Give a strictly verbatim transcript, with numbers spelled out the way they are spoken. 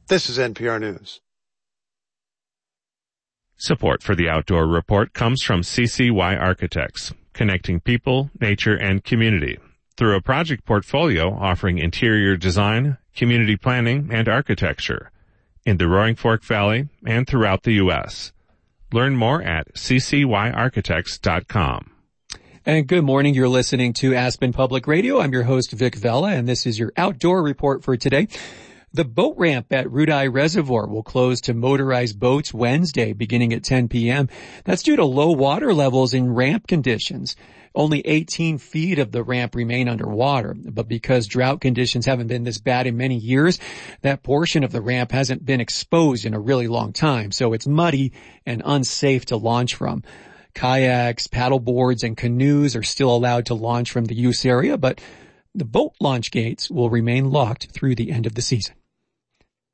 This is N P R News. Support for the Outdoor Report comes from C C Y Architects, connecting people, nature, and community through a project portfolio offering interior design, community planning, and architecture in the Roaring Fork Valley and throughout the U S Learn more at c c y architects dot com. And good morning. You're listening to Aspen Public Radio. I'm your host, Vic Vela, and this is your Outdoor Report for today. The boat ramp at Rudai Reservoir will close to motorized boats Wednesday beginning at ten p.m. That's due to low water levels in ramp conditions. Only eighteen feet of the ramp remain underwater, but because drought conditions haven't been this bad in many years, that portion of the ramp hasn't been exposed in a really long time, so it's muddy and unsafe to launch from. Kayaks, paddle boards, and canoes are still allowed to launch from the use area, but the boat launch gates will remain locked through the end of the season.